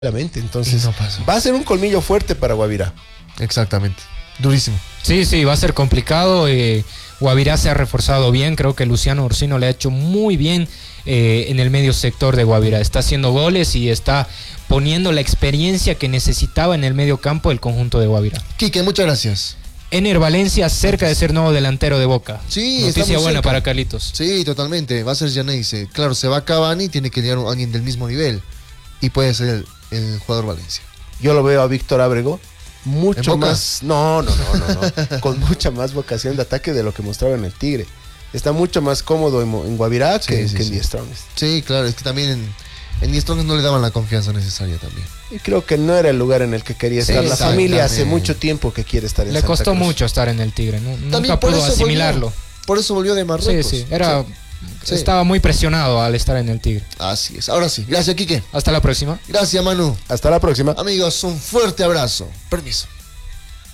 Entonces no pasó. va a ser un colmillo fuerte para Guavirá. Exactamente, durísimo. Sí, va a ser complicado. Guavirá se ha reforzado bien, creo que Luciano Orsino le ha hecho muy bien en el medio sector de Guavirá. Está haciendo goles y está poniendo la experiencia que necesitaba en el medio campo el conjunto de Guavirá. Quique, muchas gracias. Ener Valencia cerca de ser nuevo delantero de Boca. Sí, noticia buena cerca para Carlitos. Sí, totalmente, va a ser Yaneice. Claro, se va Cavani, tiene que llegar alguien del mismo nivel y puede ser el jugador Valencia. Yo lo veo a Víctor Ábrego mucho ¿En Boca? más, no, con mucha más vocación de ataque de lo que mostraba en el Tigre. Está mucho más cómodo en Guavirá que en Die Strongest. Sí, claro, es que también en Die Strongest no le daban la confianza necesaria también. Y creo que no era el lugar en el que quería estar. La familia hace mucho tiempo que quiere estar en Le Santa costó Cruz. mucho estar en el Tigre, ¿no? Nunca por pudo eso asimilarlo. Por eso volvió de Marruecos. Sí, estaba muy presionado al estar en el Tigre. Así es. Ahora sí. Gracias, Quique. Hasta la próxima. Gracias, Manu. Hasta la próxima. Amigos, un fuerte abrazo. Permiso.